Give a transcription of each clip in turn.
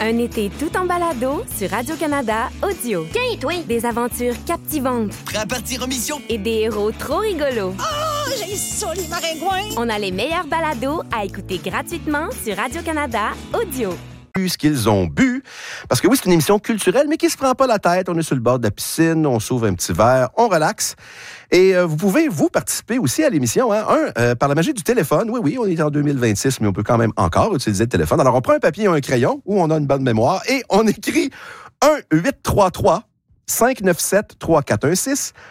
Un été tout en balado sur Radio-Canada Audio. Tiens, toi! Des aventures captivantes. Prêt à partir en mission? Et des héros trop rigolos. Oh, j'ai ça, les maringouins! On a les meilleurs balados à écouter gratuitement sur Radio-Canada Audio. Ce qu'ils ont bu. Parce que oui, c'est une émission culturelle, mais qui se prend pas la tête. On est sur le bord de la piscine, on s'ouvre un petit verre, on relaxe. Et vous pouvez, vous, participer aussi à l'émission. Hein? Par la magie du téléphone. Oui, on est en 2026, mais on peut quand même encore utiliser le téléphone. Alors, on prend un papier et un crayon, où on a une bonne mémoire, et on écrit 1-833-597-3416.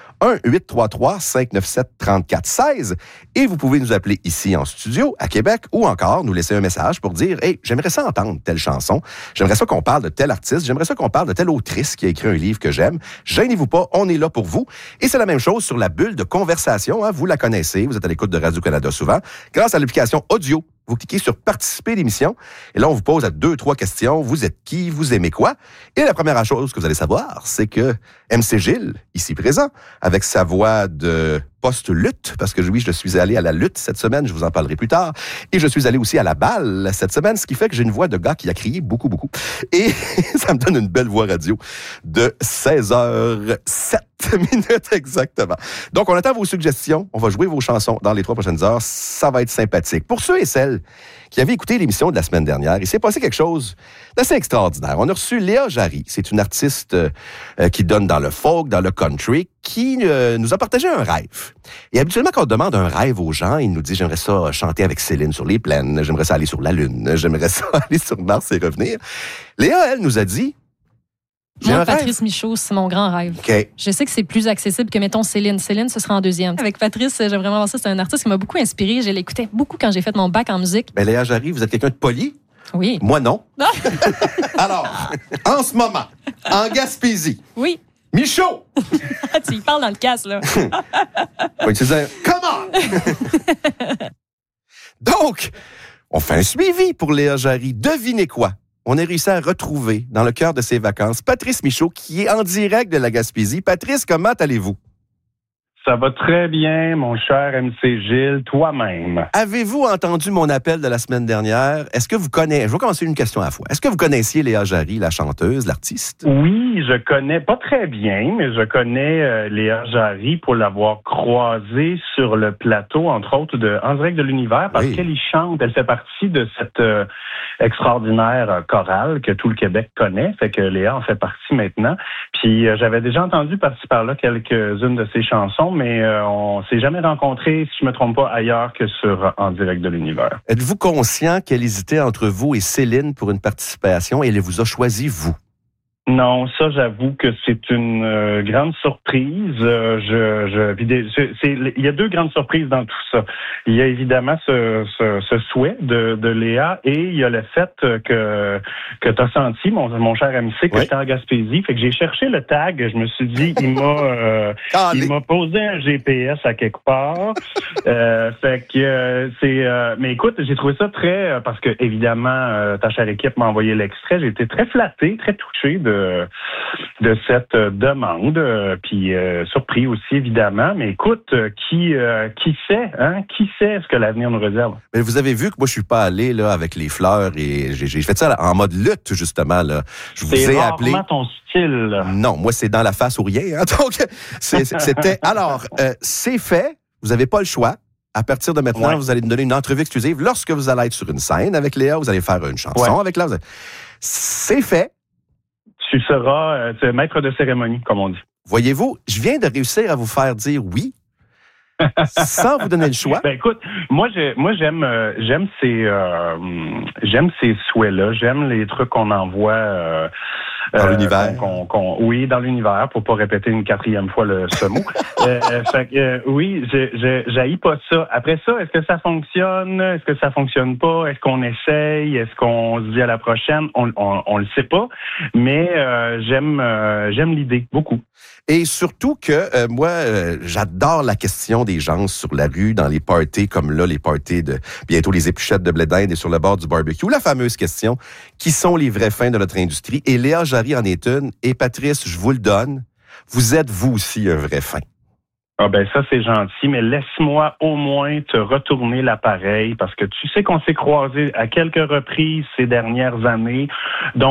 1-833-597-3416. Et vous pouvez nous appeler ici en studio, à Québec, ou encore nous laisser un message pour dire « Hey, j'aimerais ça entendre telle chanson. J'aimerais ça qu'on parle de tel artiste. J'aimerais ça qu'on parle de telle autrice qui a écrit un livre que j'aime. Gênez-vous pas, on est là pour vous. » Et c'est la même chose sur la bulle de conversation. Hein? Vous la connaissez, vous êtes à l'écoute de Radio-Canada souvent. Grâce à l'application Audio, vous cliquez sur « Participer à l'émission » et là, on vous pose 2-3 questions. Vous êtes qui? Vous aimez quoi? Et la première chose que vous allez savoir, c'est que MC Gilles, ici présent, avec sa voix de post-lutte, parce que oui, je suis allé à la lutte cette semaine, je vous en parlerai plus tard, et je suis allé aussi à la balle cette semaine, ce qui fait que j'ai une voix de gars qui a crié beaucoup. Et ça me donne une belle voix radio de 16h07 minutes exactement. Donc, on attend vos suggestions, on va jouer vos chansons dans les 3 prochaines heures, ça va être sympathique. Pour ceux et celles qui avaient écouté l'émission de la semaine dernière, il s'est passé quelque chose d'assez extraordinaire. On a reçu Léa Jarry, c'est une artiste qui donne dans le folk, dans le country, qui nous a partagé un rêve. Et habituellement, quand on demande un rêve aux gens, il nous dit « J'aimerais ça chanter avec Céline sur les plaines, j'aimerais ça aller sur la Lune, j'aimerais ça aller sur Mars et revenir. » Léa, elle, nous a dit moi, Patrice Michaud, c'est mon grand rêve. Okay. Je sais que c'est plus accessible que, mettons, Céline. Céline, ce sera en deuxième. Avec Patrice, j'aime vraiment voir ça. C'est un artiste qui m'a beaucoup inspiré. Je l'écoutais beaucoup quand j'ai fait mon bac en musique. Ben, Léa Jarry, vous êtes quelqu'un de poli? Oui. Moi, non. Alors, en ce moment, en Gaspésie. Oui. Michaud! Tu y parles dans le casse, là. Oui, tu disais, come on! Donc, on fait un suivi pour Léa Jarry. Devinez quoi? On a réussi à retrouver, dans le cœur de ses vacances, Patrice Michaud, qui est en direct de la Gaspésie. Patrice, comment allez-vous? Ça va très bien, mon cher MC Gilles, toi-même. Avez-vous entendu mon appel de la semaine dernière? Est-ce que vous connaissez... Je vais commencer une question à la fois. Est-ce que vous connaissiez Léa Jarry, la chanteuse, l'artiste? Oui, je connais, pas très bien, mais je connais Léa Jarry pour l'avoir croisée sur le plateau, entre autres, de En direct de l'univers, parce qu'elle y chante. Elle fait partie de cette extraordinaire chorale que tout le Québec connaît. Fait que Léa en fait partie maintenant. Puis j'avais déjà entendu par-ci par-là quelques-unes de ses chansons, mais on s'est jamais rencontrés, si je me trompe pas, ailleurs que sur En direct de l'univers. Êtes-vous conscient qu'elle hésitait entre vous et Céline pour une participation et elle vous a choisi, vous? Non, ça, j'avoue que c'est une grande surprise. Il y a 2 grandes surprises dans tout ça. Il y a évidemment ce souhait de Léa et il y a le fait que tu as senti, mon cher MC, que j'étais en Gaspésie. Fait que j'ai cherché le tag. Je me suis dit, il m'a posé un GPS à quelque part. Fait que mais écoute, j'ai trouvé ça très, parce que évidemment, ta chère équipe m'a envoyé l'extrait. J'ai été très flatté, très touché de cette demande, puis surpris aussi évidemment, mais écoute, qui sait, hein? Qui sait ce que l'avenir nous réserve? Mais vous avez vu que moi je suis pas allé là avec les fleurs et j'ai fait ça en mode lutte justement là. Je vous ai appelé. C'est ton style. Non, moi c'est dans la face ou rien. Hein? Donc c'était alors c'est fait. Vous n'avez pas le choix. À partir de maintenant, vous allez nous donner une entrevue exclusive. Lorsque vous allez être sur une scène avec Léa, vous allez faire une chanson avec Léa. C'est fait. Tu seras maître de cérémonie, comme on dit. Voyez-vous, je viens de réussir à vous faire dire oui, sans vous donner le choix. Ben écoute, moi j'aime ces souhaits-là, j'aime les trucs qu'on envoie dans l'univers. Oui, dans l'univers, pour pas répéter une 4e fois ce mot. Oui, j'haïs pas ça. Après ça, est-ce que ça fonctionne? Est-ce que ça fonctionne pas? Est-ce qu'on essaye? Est-ce qu'on se dit à la prochaine? On le sait pas, mais j'aime l'idée beaucoup. Et surtout que moi, j'adore la question des gens sur la rue, dans les parties comme là, les parties de bientôt les épluchettes de blé d'Inde et sur le bord du barbecue. La fameuse question, qui sont les vrais fins de notre industrie? Et Léa Jarry en est une. Et Patrice, je vous le donne, vous êtes vous aussi un vrai fin. Ah ben ça, c'est gentil, mais laisse-moi au moins te retourner l'appareil parce que tu sais qu'on s'est croisés à quelques reprises ces dernières années. Donc,